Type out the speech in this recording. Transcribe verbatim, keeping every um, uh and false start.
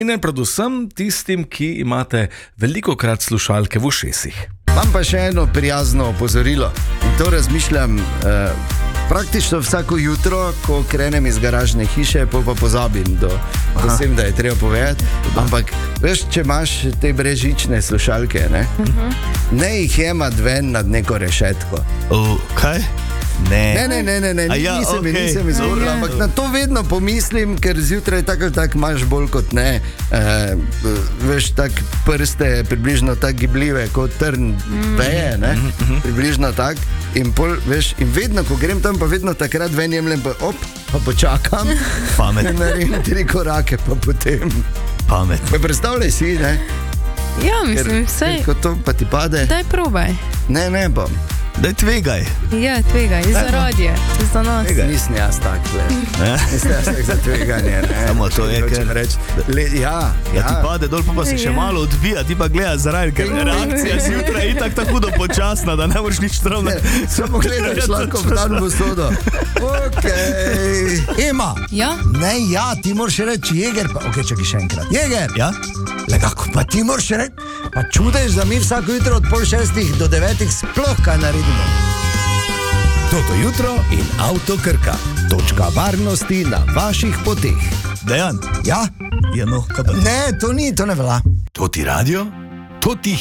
In predvsem tistim, ki imate veliko krat slušalke v ušesih. Imam pa še eno prijazno opozorilo in to razmišljam eh, praktično vsako jutro, ko krenem iz garažne hiše, pa pa pozabim, do, do sem, da je treba povedati. Ampak veš, če imaš te brežične slušalke, ne, uh-huh. ne jih jemat ven nad neko rešetko. Uh, kaj? Ne, ne, ne, ne, ne, ne. Ja, nisem, okay. nisem izgovoril, ja. ampak na to vedno pomislim, ker zjutraj tako ali tako imaš bolj kot ne, eh, veš, tako prste približno tako gibljive kot trn veje, ne, približno tako. In, pol, veš, in vedno, ko grem tam, pa vedno takrat ven jemljem, pa op, pa počakam. Pamet. In naredim tri korake, pa potem. Pamet. Pa predstavljaj si, ne? Ja, mislim, vse. Ko to pa ti pade. Daj probaj. Ne, ne bom. Daj tvegaj. Ja, tvegaj, za radije, za nas. Nisem jaz tak, le. Nisem jaz tak za tveganje, ne. Samo to je, ker... Le, ja, ja, ja. ti pade dol, pa, pa se še Ja. malo odbija, ti pa gledaš zaradi, ker reakcija zjutraj je itak tako hudo počasna, da ne moreš nič travne. Samo gledaš lahko v dan v sodo. Okej. Ema. Ja? Ne, ja, ti moraš reči Jeger, pa okej, čakaj še enkrat. Jeger. Ja? Le kako, pa ti moraš reči, pa čudeš, da mi vsako jutro od pol šestih do devetih sploh kaj naredimo. Toto jutro in Avto Krka. Točka varnosti na vaših poteh. Dejan? Ja? Ja, no, kaj pa? Ne, to ni, to ne velja. To ti radio? To ti